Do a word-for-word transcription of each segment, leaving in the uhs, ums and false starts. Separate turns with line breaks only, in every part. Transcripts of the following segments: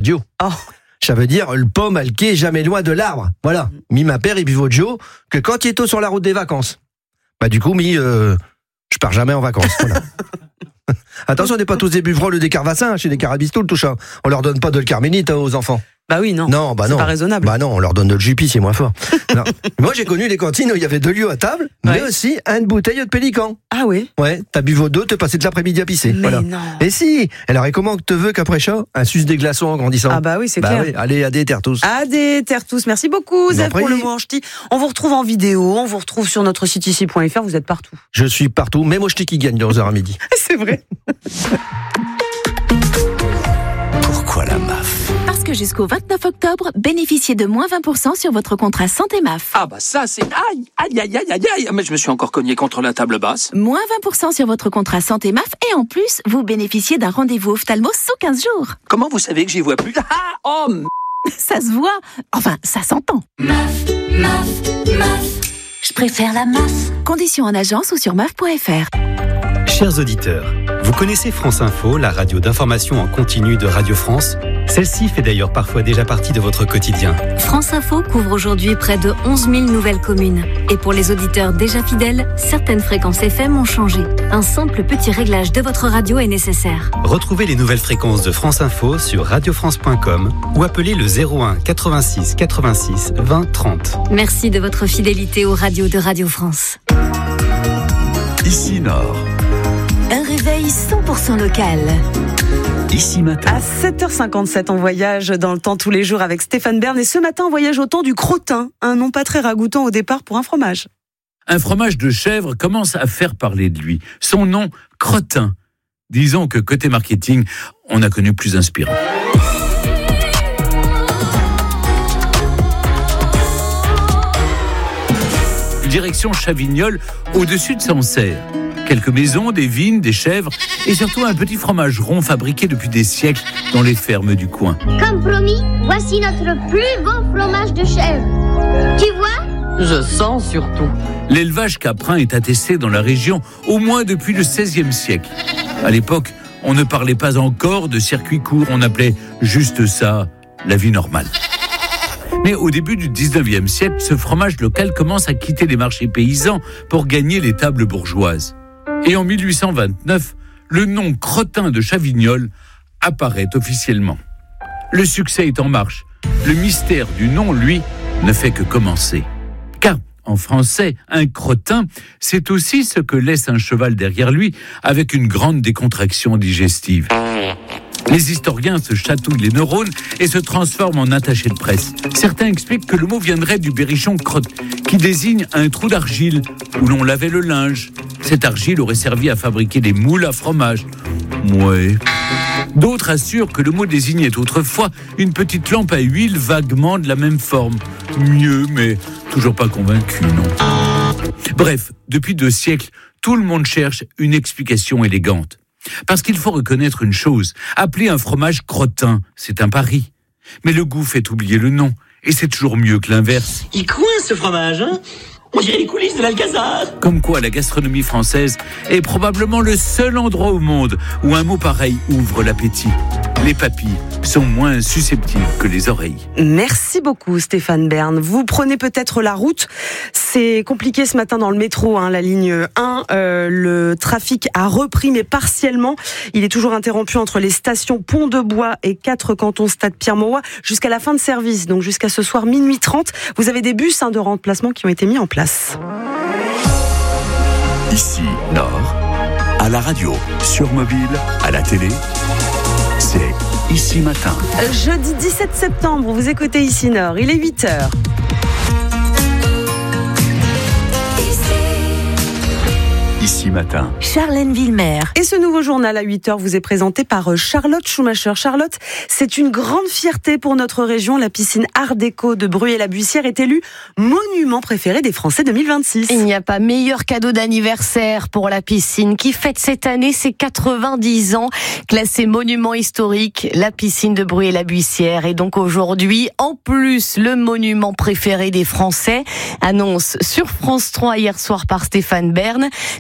Joe.
Oh.
Ça veut dire le pomme alqué jamais loin de l'arbre. Voilà. Mi ma père, il buvait Joe que quand il est tôt sur la route des vacances. Bah du coup, mi, euh, je pars jamais en vacances. Voilà. Attention, on n'est pas tous des buvroles des carvassins chez les carabistoules, tout ça. On leur donne pas de le carménite hein, aux enfants.
Bah oui, non.
Non, bah
c'est
non.
pas raisonnable.
Bah non, on leur donne de le jupy, c'est moins fort. Non. Moi, j'ai connu les cantines où il y avait deux lieux à table, mais
Ouais.
aussi une bouteille de pélican.
Ah oui.
Ouais, t'as bu vos deux, t'es passé de l'après-midi à pisser.
Mais
voilà.
non.
Et si, alors et comment que te veux qu'après ça, un suce des glaçons en grandissant?
Ah bah oui, c'est
bah
clair.
oui, allez, à des terres tous.
Adé, terre tous. Merci beaucoup,
Je
Zef,
vous en
pour le
prie.
mot en ch'ti. On vous retrouve en vidéo, on vous retrouve sur notre site ici point f r, vous êtes partout.
Je suis partout, même au ch'ti qui gagne de onze heures à midi.
C'est vrai.
Pourquoi la M A F?
Parce que jusqu'au vingt-neuf octobre, bénéficiez de moins vingt pour cent sur votre contrat santé M A F.
Ah bah ça c'est... Aïe, aïe, aïe, aïe, aïe, aïe. Mais je me suis encore cogné contre la table basse.
Moins vingt pour cent sur votre contrat santé M A F et en plus, vous bénéficiez d'un rendez-vous ophtalmo sous quinze jours.
Comment vous savez que j'y vois plus? Ah, oh, m-
Ça se voit. Enfin, ça s'entend.
M A F, M A F, M A F. Je préfère la M A F.
Conditions en agence ou sur M A F point f r.
Chers auditeurs, vous connaissez France Info, la radio d'information en continu de Radio France? Celle-ci fait d'ailleurs parfois déjà partie de votre quotidien.
France Info couvre aujourd'hui près de onze mille nouvelles communes. Et pour les auditeurs déjà fidèles, certaines fréquences F M ont changé. Un simple petit réglage de votre radio est nécessaire.
Retrouvez les nouvelles fréquences de France Info sur radio france point com ou appelez le zéro un quatre-vingt-six quatre-vingt-six vingt trente.
Merci de votre fidélité aux radios de Radio France.
Ici Nord,
Un réveil cent pour cent local.
ici Matin.
À sept heures cinquante-sept, on voyage dans le temps tous les jours avec Stéphane Bern. Et ce matin, on voyage au temps du crottin, un nom pas très ragoûtant au départ pour un fromage.
Un fromage de chèvre commence à faire parler de lui. Son nom, crottin. Disons que côté marketing, on a connu plus inspirant. Direction Chavignol, au-dessus de Sancerre. Quelques maisons, des vignes, des chèvres et surtout un petit fromage rond fabriqué depuis des siècles dans les fermes du coin.
Comme promis, voici notre plus beau fromage de chèvre. Tu vois?
Je sens surtout.
L'élevage caprin est attesté dans la région au moins depuis le seizième siècle. À l'époque, on ne parlait pas encore de circuit court, on appelait juste ça la vie normale. Mais au début du dix-neuvième siècle, ce fromage local commence à quitter les marchés paysans pour gagner les tables bourgeoises. Et en mille huit cent vingt-neuf, le nom crottin de Chavignol apparaît officiellement. Le succès est en marche. Le mystère du nom, lui, ne fait que commencer. Car, en français, un crottin, c'est aussi ce que laisse un cheval derrière lui avec une grande décontraction digestive. Les historiens se chatouillent les neurones et se transforment en attachés de presse. Certains expliquent que le mot viendrait du berrichon crotte, qui désigne un trou d'argile où l'on lavait le linge. Cette argile aurait servi à fabriquer des moules à fromage. Ouais. D'autres assurent que le mot désignait autrefois une petite lampe à huile vaguement de la même forme. Mieux, mais toujours pas convaincu, non. Bref, depuis deux siècles, tout le monde cherche une explication élégante. Parce qu'il faut reconnaître une chose, appeler un fromage crottin, c'est un pari. Mais le goût fait oublier le nom, et c'est toujours mieux que l'inverse.
Il coince ce fromage, hein? On dirait les coulisses de l'Alcazar.
Comme quoi la gastronomie française est probablement le seul endroit au monde où un mot pareil ouvre l'appétit. Les papilles sont moins susceptibles que les oreilles.
Merci beaucoup Stéphane Bern. Vous prenez peut-être la route. C'est compliqué ce matin dans le métro, hein, la ligne un. Euh, le trafic a repris mais partiellement. Il est toujours interrompu entre les stations Pont-de-Bois et quatre cantons Stade Pierre-Mauroy jusqu'à la fin de service, donc jusqu'à ce soir minuit trente. Vous avez des bus hein, de remplacement qui ont été mis en place.
Ici Nord, à la radio, sur mobile, à la télé, c'est Ici Matin.
Jeudi dix-sept septembre, vous écoutez Ici Nord, il est huit heures.
Ici Matin.
Charlène Villemer.
Et ce nouveau journal à huit heures vous est présenté par Charlotte Schumacher. Charlotte, c'est une grande fierté pour notre région. La piscine Art Déco de Bruay-la-Buissière est élue monument préféré des Français deux mille vingt-six.
Il n'y a pas meilleur cadeau d'anniversaire pour la piscine qui fête cette année ses quatre-vingt-dix ans. Classée monument historique, la piscine de Bruay-la-Buissière est donc aujourd'hui en plus le monument préféré des Français. Annonce sur France trois hier soir par Stéphane Bern.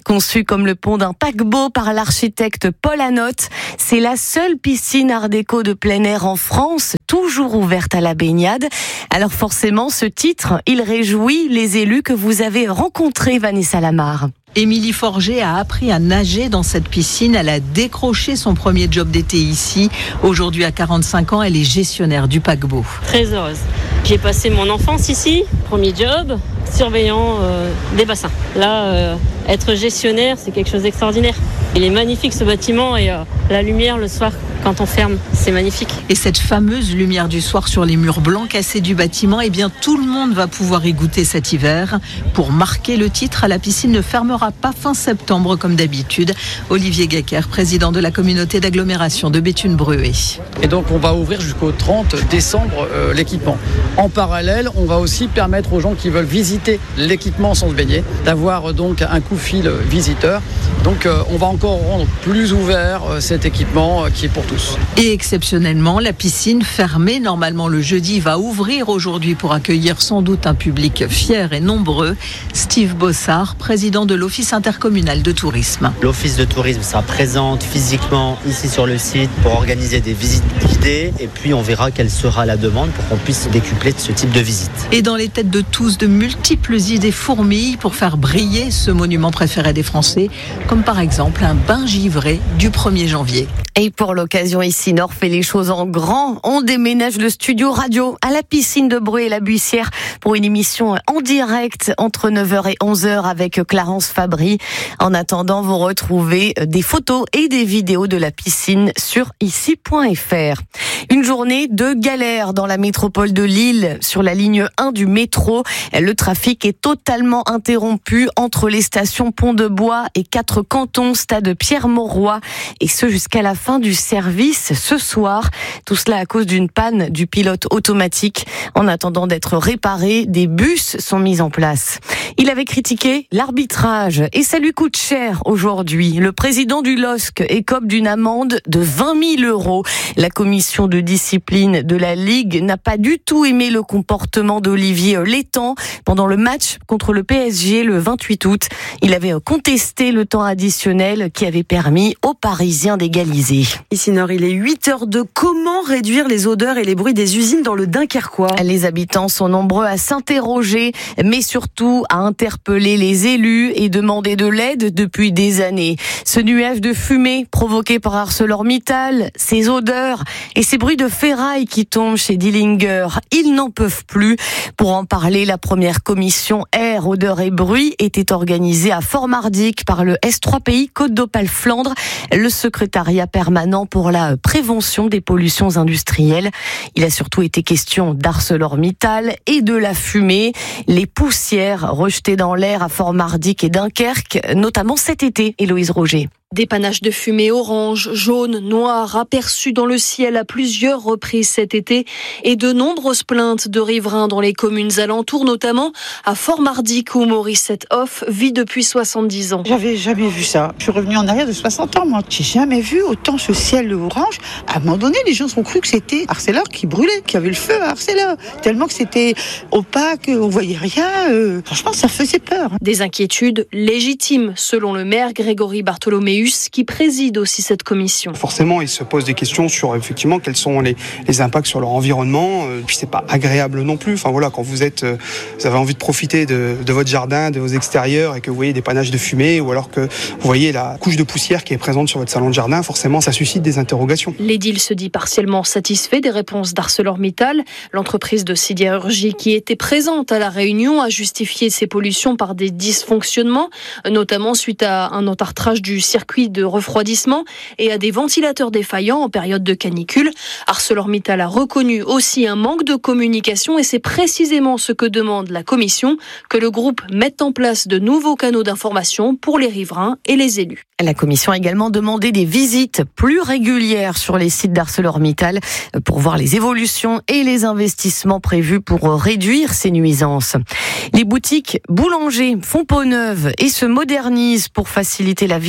Conçue comme le pont d'un paquebot par l'architecte Paul Hanotte, c'est la seule piscine art déco de plein air en France, toujours ouverte à la baignade. Alors forcément, ce titre, il réjouit les élus que vous avez rencontrés, Vanessa Lamarre.
Émilie Forger a appris à nager dans cette piscine. Elle a décroché son premier job d'été ici. Aujourd'hui, à quarante-cinq ans, elle est gestionnaire du paquebot.
Très heureuse. J'ai passé mon enfance ici, premier job, surveillant euh, des bassins. Là, euh, être gestionnaire, c'est quelque chose d'extraordinaire. Il est magnifique ce bâtiment et euh, la lumière le soir quand on ferme, c'est magnifique.
Et cette fameuse lumière du soir sur les murs blancs cassés du bâtiment, eh bien tout le monde va pouvoir y goûter cet hiver. Pour marquer le titre, la piscine ne fermera pas fin septembre comme d'habitude. Olivier Guecker, président de la communauté d'agglomération de Béthune-Bruay.
Et donc on va ouvrir jusqu'au trente décembre euh, l'équipement. En parallèle, on va aussi permettre aux gens qui veulent visiter l'équipement sans se baigner d'avoir donc un coup de fil visiteur. Donc euh, on va encore rendre plus ouvert euh, cet équipement euh, qui est pour tous.
Et exceptionnellement, la piscine fermée normalement le jeudi va ouvrir aujourd'hui pour accueillir sans doute un public fier et nombreux. Steve Bossard, président de l'Office intercommunal de tourisme.
L'Office de tourisme sera présente physiquement ici sur le site pour organiser des visites guidées et puis on verra quelle sera la demande pour qu'on puisse décupler de ce type de visite.
Et dans les têtes de tous, de multiples idées fourmillent pour faire briller ce monument préféré des Français, comme par exemple un bain givré du premier janvier.
Et pour l'occasion, ici, Nord fait les choses en grand. On déménage le studio radio à la piscine de Bruay-la-Buissière pour une émission en direct entre neuf heures et onze heures avec Clarence Fabry. En attendant, vous retrouvez des photos et des vidéos de la piscine sur ici point f r. Une journée de galère dans la métropole de Lille sur la ligne un du métro. Le trafic est totalement interrompu entre les stations Pont-de-Bois et quatre cantons, stade Pierre-Mauroy, et ce jusqu'à la fin du service ce soir. Tout cela à cause d'une panne du pilote automatique. En attendant d'être réparé, des bus sont mis en place. Il avait critiqué l'arbitrage et ça lui coûte cher aujourd'hui. Le président du L O S C écope d'une amende de vingt mille euros. La commission de discipline de la Ligue n'a pas du tout aimé le comportement d'Olivier Létang pendant le match contre le P S G le vingt-huit août. Il avait contesté le temps additionnel qui avait permis aux Parisiens d'égaliser.
Ici Nord, il est huit heures deux. Comment réduire les odeurs et les bruits des usines dans le Dunkerquois ?
Les habitants sont nombreux à s'interroger, mais surtout à interpeller les élus et demander de l'aide depuis des années. Ce nuage de fumée provoqué par ArcelorMittal, ces odeurs et ces bruits de ferraille qui tombent chez Dillinger, ils n'en peuvent plus. Pour en parler, la première commission air, odeur et bruit était organisée à Fort-Mardic par le S trois P I Côte d'Opale Flandre, le secrétariat permanent pour la prévention des pollutions industrielles. Il a surtout été question d'ArcelorMittal et de la fumée, les poussières rejetées dans l'air à Fort-Mardic et Dunkerque, notamment cet été, Héloïse Roger.
Des panaches de fumée orange, jaune, noir aperçus dans le ciel à plusieurs reprises cet été et de nombreuses plaintes de riverains dans les communes alentours, notamment à Fort-Mardic où Morissette Hoff vit depuis soixante-dix ans.
J'avais jamais vu ça. Je suis revenue en arrière de soixante ans, moi. J'ai jamais vu autant ce ciel orange. À un moment donné, les gens ont cru que c'était Arcelor qui brûlait, qu'il y avait le feu à Arcelor. Tellement que c'était opaque, on voyait rien. Euh, franchement, ça faisait peur.
Des inquiétudes légitimes, selon le maire Grégory Bartholoméus, qui préside aussi cette commission.
Forcément, ils se posent des questions sur effectivement quels sont les, les impacts sur leur environnement. Euh, puis c'est pas agréable non plus. Enfin voilà, quand vous êtes, euh, vous avez envie de profiter de, de votre jardin, de vos extérieurs, et que vous voyez des panaches de fumée, ou alors que vous voyez la couche de poussière qui est présente sur votre salon de jardin, forcément, ça suscite des interrogations.
L'édile se dit partiellement satisfait des réponses d'ArcelorMittal. L'entreprise de sidérurgie qui était présente à la réunion a justifié ces pollutions par des dysfonctionnements, notamment suite à un entartrage du circuit de refroidissement et à des ventilateurs défaillants en période de canicule. ArcelorMittal a reconnu aussi un manque de communication et c'est précisément ce que demande la commission, que le groupe mette en place de nouveaux canaux d'information pour les riverains et les élus.
La commission a également demandé des visites plus régulières sur les sites d'ArcelorMittal pour voir les évolutions et les investissements prévus pour réduire ces nuisances. Les boutiques boulangers font peau neuve et se modernisent pour faciliter la vie des clients.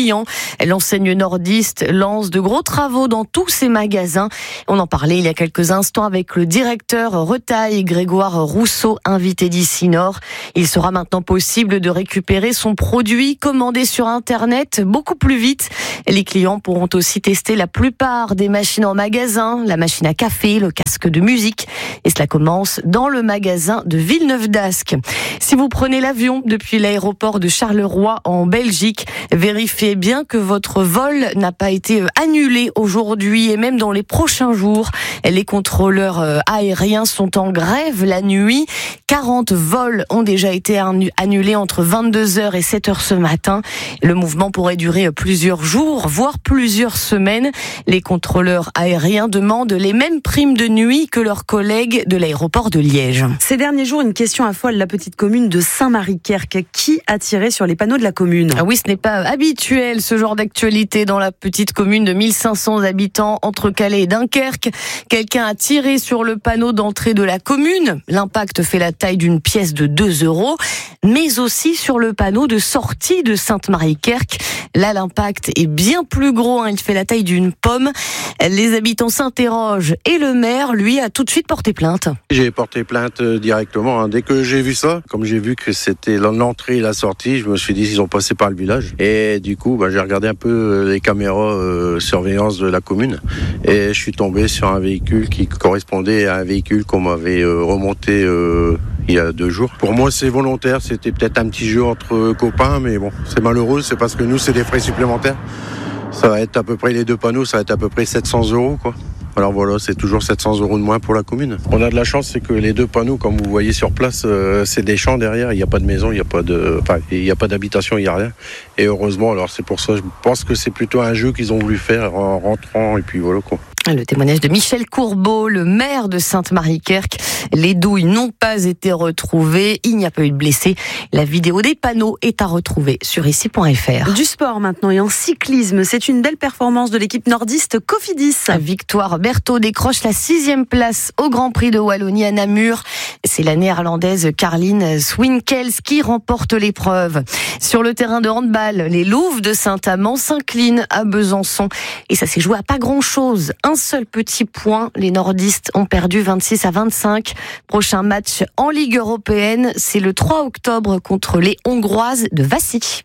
clients. L'enseigne nordiste lance de gros travaux dans tous ses magasins. On en parlait il y a quelques instants avec le directeur Retail, Grégoire Rousseau, invité d'ici Nord. Il sera maintenant possible de récupérer son produit commandé sur Internet beaucoup plus vite. Les clients pourront aussi tester la plupart des machines en magasin, la machine à café, le casque de musique. Et cela commence dans le magasin de Villeneuve-d'Ascq. Si vous prenez l'avion depuis l'aéroport de Charleroi en Belgique, vérifiez bien que votre vol n'a pas été annulé aujourd'hui et même dans les prochains jours. Les contrôleurs aériens sont en grève la nuit. quarante vols ont déjà été annulés entre vingt-deux heures et sept heures ce matin. Le mouvement pourrait durer plusieurs jours, voire plusieurs semaines. Les contrôleurs aériens demandent les mêmes primes de nuit que leurs collègues de l'aéroport de Liège.
Ces derniers jours, une question affole la petite commune de Saint-Marie-Kerck. Qui a tiré sur les panneaux de la commune ?
Ah oui, ce n'est pas habituel ce genre d'actualité dans la petite commune de mille cinq cents habitants entre Calais et Dunkerque. Quelqu'un a tiré sur le panneau d'entrée de la commune. L'impact fait la taille d'une pièce de deux euros, mais aussi sur le panneau de sortie de Sainte-Marie-Kerck. Là, l'impact est bien plus gros, hein. Il fait la taille d'une pomme. Les habitants s'interrogent et le maire, lui, a tout de suite porté plainte.
J'ai porté plainte directement. Hein. Dès que j'ai vu ça, comme j'ai vu que c'était l'entrée et la sortie, je me suis dit qu'ils ont passé par le village. Et du coup, bah, j'ai regardé un peu les caméras euh, surveillance de la commune et je suis tombé sur un véhicule qui correspondait à un véhicule qu'on m'avait euh, remonté euh, il y a deux jours. Pour moi, c'est volontaire. C'était peut-être un petit jeu entre copains, mais bon, c'est malheureux. C'est parce que nous, c'est des frais supplémentaires. Ça va être à peu près les deux panneaux, ça va être à peu près sept cents euros, quoi. Alors voilà, c'est toujours sept cents euros de moins pour la commune. On a de la chance, c'est que les deux panneaux, comme vous voyez sur place, euh, c'est des champs derrière. Il n'y a pas de maison, il n'y a pas de, enfin, il n'y a pas d'habitation, il n'y a rien. Et heureusement, alors c'est pour ça, je pense que c'est plutôt un jeu qu'ils ont voulu faire en rentrant, et puis voilà quoi.
Le témoignage de Michel Courbeau, le maire de Sainte-Marie-Kerck. Les douilles n'ont pas été retrouvées. Il n'y a pas eu de blessés. La vidéo des panneaux est à retrouver sur ici point f r.
Du sport maintenant et en cyclisme. C'est une belle performance de l'équipe nordiste Cofidis.
Victoire Berthaud décroche la sixième place au Grand Prix de Wallonie à Namur. C'est la néerlandaise Caroline Swinkels qui remporte l'épreuve. Sur le terrain de handball, les Louves de Saint-Amand s'inclinent à Besançon. Et ça s'est joué à pas grand-chose. Un seul petit point. Les nordistes ont perdu vingt-six à vingt-cinq. Prochain match en Ligue européenne, c'est le trois octobre contre les Hongroises de Vassy.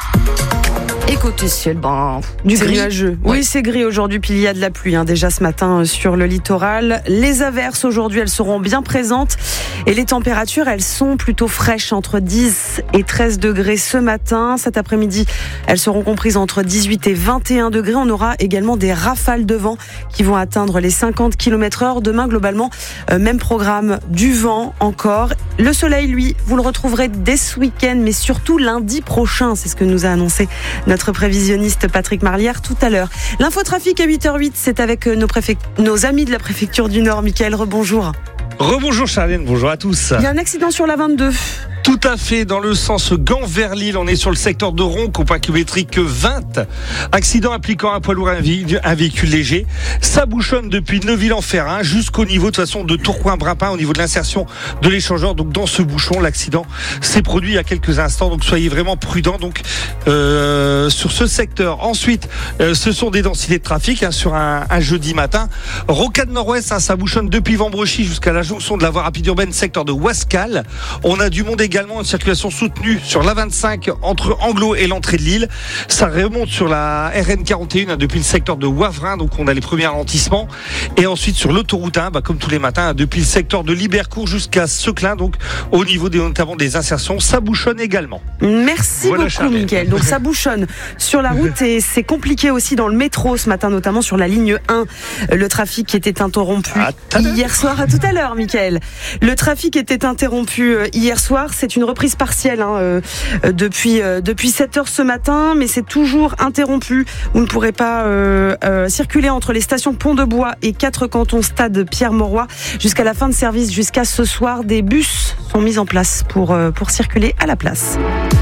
Et côté ciel, ben,
du gris nuageux. Oui, ouais. C'est gris aujourd'hui, puis il y a de la pluie hein, déjà ce matin sur le littoral. Les averses aujourd'hui, elles seront bien présentes et les températures, elles sont plutôt fraîches, entre dix et treize degrés ce matin. Cet après-midi, elles seront comprises entre dix-huit et vingt et un degrés. On aura également des rafales de vent qui vont atteindre les cinquante kilomètres heure. Demain, globalement, euh, même programme, du vent encore. Le soleil, lui, vous le retrouverez dès ce week-end, mais surtout lundi prochain. C'est ce que nous a annoncé notre prévisionniste Patrick Marlière tout à l'heure. L'infotrafic à huit heures huit, c'est avec nos, préfect... nos amis de la préfecture du Nord. Michael, rebonjour.
Rebonjour Charlène, bonjour à tous.
Il y a un accident sur la vingt-deux.
Tout à fait, dans le sens Gand vers Lille, on est sur le secteur de Ronc, compagnie kilométrique vingt. Accident impliquant un poids lourd et un véhicule léger. Ça bouchonne depuis Neuville-en-Ferrain jusqu'au niveau de façon de Tourcoing-Brapin, au niveau de l'insertion de l'échangeur. Donc dans ce bouchon, l'accident s'est produit il y a quelques instants. Donc soyez vraiment prudents donc euh, sur ce secteur. Ensuite, euh, ce sont des densités de trafic hein, sur un, un jeudi matin. Rocade Nord-Ouest, hein, ça bouchonne depuis Vambrechy jusqu'à la jonction de la voie rapide urbaine, secteur de Wascal. On a du monde également. Également une circulation soutenue sur l'A vingt-cinq entre Anglo et l'entrée de Lille. Ça remonte sur la R N quarante et un depuis le secteur de Wavrin, donc on a les premiers ralentissements. Et ensuite sur l'autoroute un, bah, comme tous les matins, depuis le secteur de Libercourt jusqu'à Seclin, donc au niveau des, notamment des insertions, ça bouchonne également.
Merci voilà, beaucoup Mickaël. Donc ça bouchonne sur la route et c'est compliqué aussi dans le métro ce matin, notamment sur la ligne un. Le trafic était interrompu ah, hier soir. À tout à l'heure Mickaël. Le trafic était interrompu hier soir. C'est une reprise partielle hein, euh, depuis, euh, depuis sept heures ce matin, mais c'est toujours interrompu. Vous ne pourrez pas euh, euh, circuler entre les stations Pont-de-Bois et quatre cantons Stade Pierre-Mauroy jusqu'à la fin de service, jusqu'à ce soir. Des bus sont mis en place pour, euh, pour circuler à la place.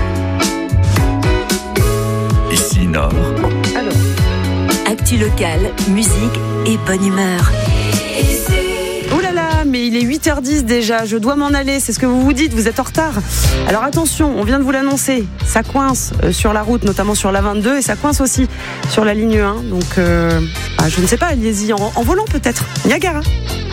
Ici Nord.
Alors.
Actu locale, musique et bonne humeur.
Ouh là là, mais il est huit heures dix déjà, je dois m'en aller, c'est ce que vous vous dites, vous êtes en retard. Alors attention, on vient de vous l'annoncer, ça coince sur la route, notamment sur la vingt-deux, et ça coince aussi sur la ligne un, donc euh, bah, je ne sais pas, allez-y en, en volant peut-être. Niagara.